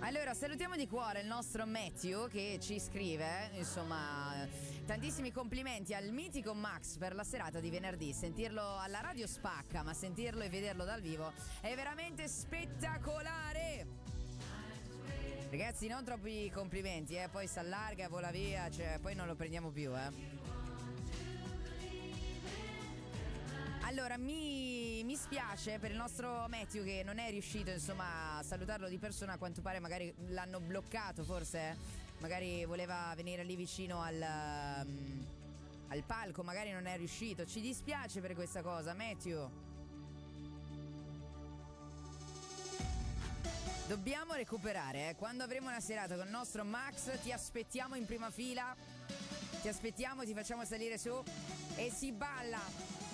Allora, salutiamo di cuore il nostro Matthew che ci scrive, insomma, tantissimi complimenti al mitico Max per la serata di venerdì. Sentirlo alla radio spacca, ma sentirlo e vederlo dal vivo è veramente spettacolare. Ragazzi, non troppi complimenti, poi si allarga e vola via, cioè poi non lo prendiamo più, Allora, mi spiace per il nostro Matthew che non è riuscito, insomma, a salutarlo di persona. A quanto pare magari l'hanno bloccato, forse. Magari voleva venire lì vicino al palco, magari non è riuscito. Ci dispiace per questa cosa, Matthew. Dobbiamo recuperare, Quando avremo una serata con il nostro Max, ti aspettiamo in prima fila. Ti aspettiamo, ti facciamo salire su e si balla.